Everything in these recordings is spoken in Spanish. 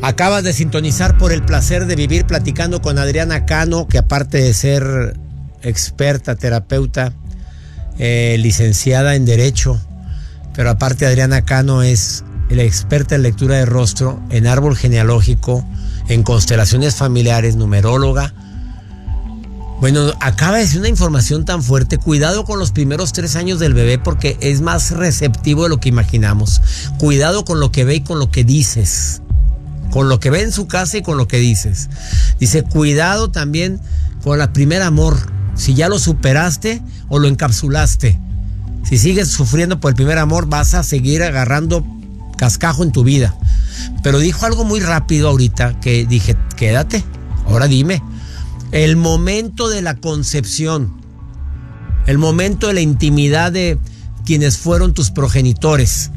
Acabas de sintonizar por el placer de vivir platicando con Adriana Cano, que aparte de ser experta, terapeuta, licenciada en Derecho, pero aparte Adriana Cano es la experta en lectura de rostro, en árbol genealógico, en constelaciones familiares, numeróloga. Bueno, acaba de decir una información tan fuerte. Cuidado con los primeros 3 años del bebé porque es más receptivo de lo que imaginamos. Cuidado con lo que ve y con lo que dices. Con lo que ve en su casa y con lo que dices. Dice, cuidado también con el primer amor. Si ya lo superaste o lo encapsulaste. Si sigues sufriendo por el primer amor, vas a seguir agarrando cascajo en tu vida. Pero dijo algo muy rápido ahorita que dije, quédate, ahora dime. El momento de la concepción, el momento de la intimidad de quienes fueron tus progenitores.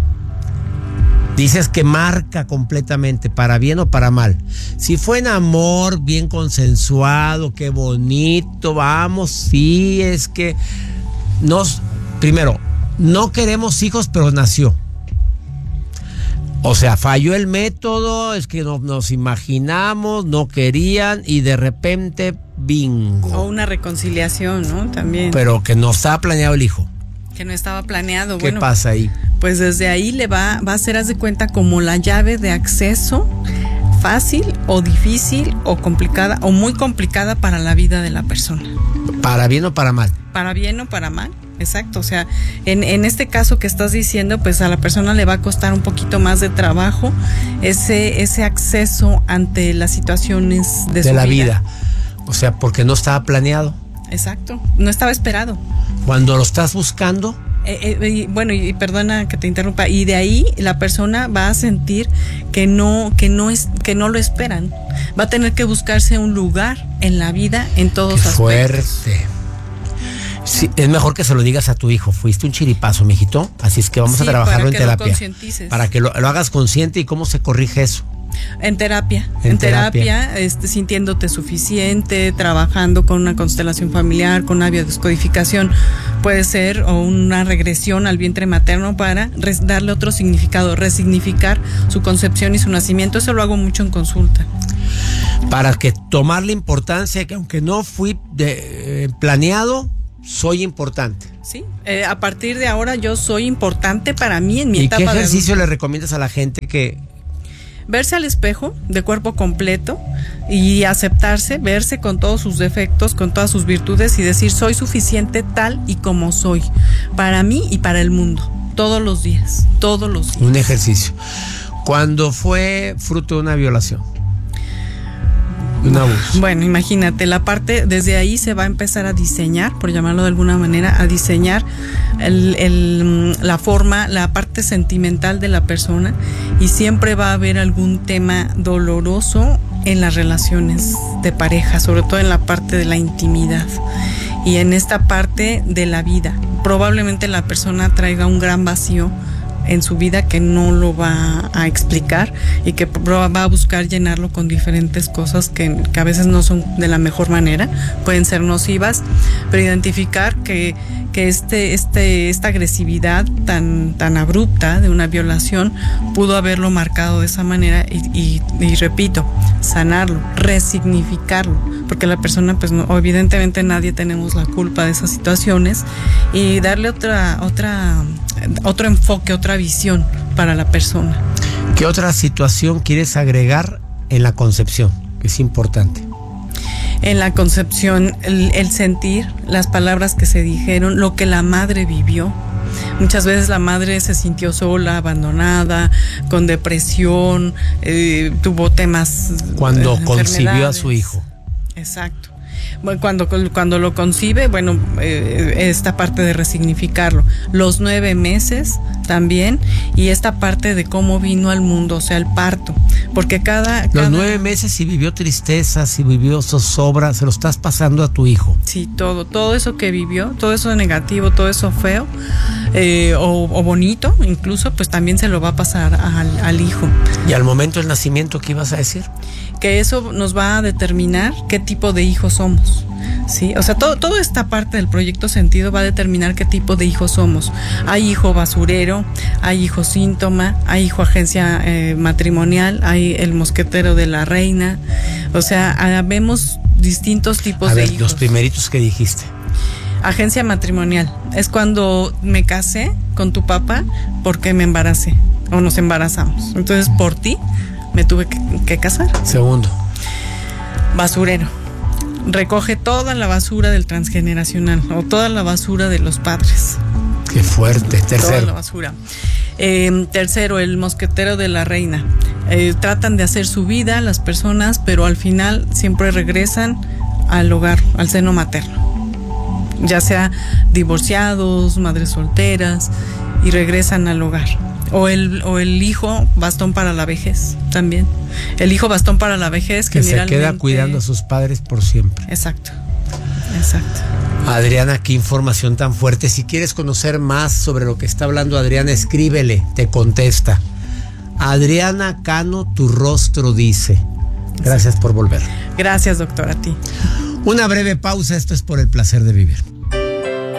Dices que marca completamente, para bien o para mal. Si fue en amor, bien consensuado, qué bonito, vamos, sí, es que primero, no queremos hijos, pero nació. O sea, falló el método, es que no nos imaginamos, no querían y de repente, bingo. O una reconciliación, ¿no? También. Pero que no estaba planeado el hijo. Que no estaba planeado. ¿Qué pasa ahí? Pues desde ahí le va a ser, haz de cuenta, como la llave de acceso fácil o difícil o complicada o muy complicada para la vida de la persona. ¿Para bien o para mal? Para bien o para mal. Exacto, o sea, en este caso que estás diciendo, pues a la persona le va a costar un poquito más de trabajo ese acceso ante las situaciones de su la vida. O sea, porque no estaba planeado. Exacto, no estaba esperado. Cuando lo estás buscando. Bueno, y perdona que te interrumpa, y de ahí la persona va a sentir que no lo esperan. Va a tener que buscarse un lugar en la vida en todos aspectos. Fuerte. Sí, es mejor que se lo digas a tu hijo. Fuiste un chiripazo, mijito. Así es que vamos a trabajarlo en terapia. Lo concientices. Para que lo hagas consciente. ¿Y cómo se corrige eso? En terapia, sintiéndote suficiente, trabajando con una constelación familiar, con una biodescodificación, puede ser, o una regresión al vientre materno para darle otro significado, resignificar su concepción y su nacimiento. Eso lo hago mucho en consulta. Para que tomar la importancia que aunque no fui planeado, soy importante. Sí, a partir de ahora yo soy importante para mí en mi etapa de adulto. ¿Y qué ejercicio le recomiendas a la gente que...? Verse al espejo de cuerpo completo y aceptarse, verse con todos sus defectos, con todas sus virtudes y decir, soy suficiente tal y como soy, para mí y para el mundo, todos los días. Un ejercicio. ¿Cuándo fue fruto de una violación? Un abuso. Bueno, imagínate, la parte, desde ahí se va a empezar a diseñar, por llamarlo de alguna manera, a diseñar la forma, la parte sentimental de la persona, y siempre va a haber algún tema doloroso en las relaciones de pareja, sobre todo en la parte de la intimidad y en esta parte de la vida. Probablemente la persona traiga un gran vacío en su vida que no lo va a explicar y que va a buscar llenarlo con diferentes cosas que a veces no son de la mejor manera, pueden ser nocivas, pero identificar que esta agresividad tan abrupta de una violación pudo haberlo marcado de esa manera y repito, sanarlo, resignificarlo, porque la persona, pues no, evidentemente nadie tenemos la culpa de esas situaciones, y darle otro enfoque, otra visión para la persona. ¿Qué otra situación quieres agregar en la concepción, que es importante? En la concepción, el sentir, las palabras que se dijeron, lo que la madre vivió. Muchas veces la madre se sintió sola, abandonada, con depresión, tuvo temas. Cuando concibió a su hijo. Exacto. Bueno, cuando lo concibe, bueno, esta parte de resignificarlo, los 9 meses también, y esta parte de cómo vino al mundo, o sea, el parto, porque los 9 meses, si vivió tristeza, si vivió zozobra, se lo estás pasando a tu hijo. Sí, todo eso que vivió, todo eso negativo, todo eso feo, o bonito, incluso, pues también se lo va a pasar al hijo. Y al momento del nacimiento, ¿qué ibas a decir? que eso nos va a determinar qué tipo de hijos somos. Sí, o sea, toda esta parte del proyecto Sentido va a determinar qué tipo de hijos somos. Hay hijo basurero, hay hijo síntoma, hay hijo agencia matrimonial, hay el mosquetero de la reina. O sea, vemos distintos tipos de hijos. Los primeritos que dijiste. Agencia matrimonial es cuando me casé con tu papá porque me embaracé o nos embarazamos. Entonces, por ti me tuve que casar. Segundo. Basurero. Recoge toda la basura del transgeneracional o toda la basura de los padres. Qué fuerte. Tercero. Toda la basura. Tercero, el mosquetero de la reina. Tratan de hacer su vida las personas, pero al final siempre regresan al hogar, al seno materno. Ya sea divorciados, madres solteras, y regresan al hogar. O el hijo bastón para la vejez también. El hijo bastón para la vejez que generalmente se queda cuidando a sus padres por siempre. Exacto. Adriana, qué información tan fuerte. Si quieres conocer más sobre lo que está hablando Adriana, escríbele, te contesta. Adriana Cano, tu rostro dice. Gracias por volver. Gracias, doctor, a ti. Una breve pausa, esto es Por el Placer de Vivir.